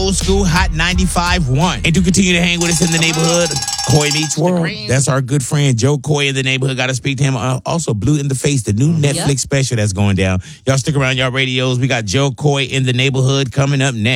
old school Hot 95.1. And to continue to hang with us in the neighborhood, Coy Meets World. That's our good friend Joe Coy in the neighborhood. Got to speak to him. Also, Blue in the Face, the new Netflix special that's going down. Y'all stick around, y'all radios. We got Joe Coy in the neighborhood coming up next.